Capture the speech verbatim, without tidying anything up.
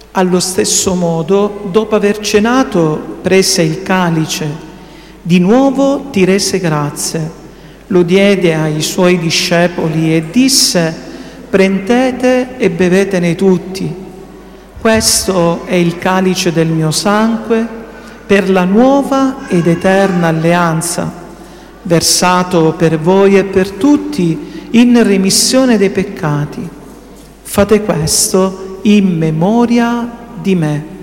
Allo stesso modo, dopo aver cenato, prese il calice, di nuovo ti rese grazie, lo diede ai suoi discepoli e disse: prendete e bevetene tutti. Questo è il calice del mio sangue per la nuova ed eterna alleanza, versato per voi e per tutti in remissione dei peccati. Fate questo in memoria di me.